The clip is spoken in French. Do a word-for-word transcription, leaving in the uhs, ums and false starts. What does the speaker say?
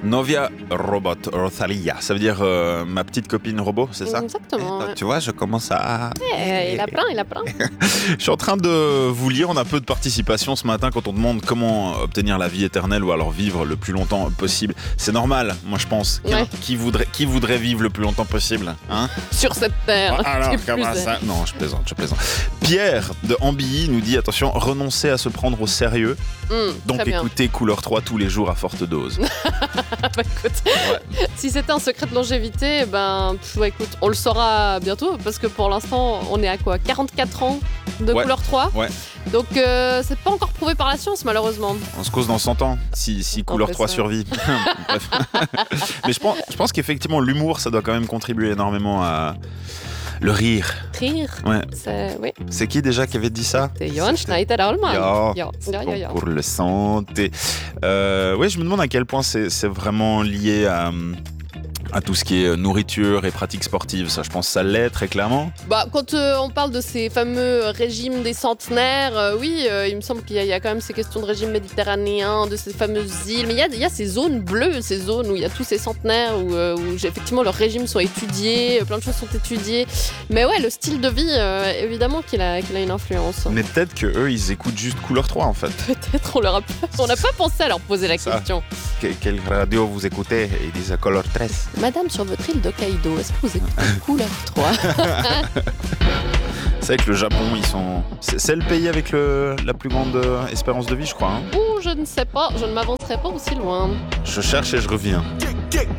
Novia Robot Rosalia, ça veut dire euh, ma petite copine robot, c'est ça? Exactement. Eh, tu vois, je commence à... Eh, il a plein, il a plein. Je suis en train de vous lire, on a peu de participation ce matin quand on demande comment obtenir la vie éternelle ou alors vivre le plus longtemps possible. C'est normal, moi je pense. Qui, Ouais. qui, voudrait, qui voudrait vivre le plus longtemps possible, hein? Sur cette terre. Alors, C'est comment plus- ça? Non, je plaisante, je plaisante. Pierre de Ambilly nous dit, attention, renoncer à se prendre au sérieux, Hum, donc très bien. écoutez Couleur trois tous les jours à forte dose. Bah, écoute, si c'était un secret de longévité, ben, pff, ouais, écoute, on le saura bientôt parce que pour l'instant, on est à quoi quarante-quatre ans de Ouais. couleur trois. Ouais. Donc, euh, c'est pas encore prouvé par la science, malheureusement. On se cause dans cent ans, si, si Couleur fait trois ça. survit. Bref. Mais je pense, je pense qu'effectivement, l'humour, ça doit quand même contribuer énormément à le rire. Rire, Ouais. c'est. Oui, C'est qui déjà qui avait dit ça? c'est Johan Schneider-Allman. Ja. Ja, ja, ja, ja. Pour le santé. Euh, oui, je me demande à quel point c'est c'est vraiment lié à, à tout ce qui est nourriture et pratiques sportives. Ça, je pense que ça l'est très clairement. Bah, quand euh, on parle de ces fameux régimes des centenaires, euh, oui, euh, il me semble qu'il y, a- il y a quand même ces questions de régime méditerranéen, de ces fameuses îles. Mais il y a, il y a ces zones bleues, ces zones où il y a tous ces centenaires, où, euh, où j'ai- effectivement leurs régimes sont étudiés, euh, plein de choses sont étudiées. Mais ouais, le style de vie, euh, évidemment qu'il a, qu'il a une influence. Mais peut-être que eux, ils écoutent juste Couleur trois en fait. Peut-être on leur a pas- on n'a pas pensé à leur poser la Ça. question. Que- quelle radio vous écoutez? Ils disent Couleur treize. Madame, sur votre île d'Hokkaido, est-ce que vous écoutez Couleur trois? C'est vrai que le Japon, ils sont. C'est c'est le pays avec le, la plus grande euh, espérance de vie, je crois. hein. Ou je ne sais pas, je ne m'avancerai pas aussi loin. Je cherche et je reviens.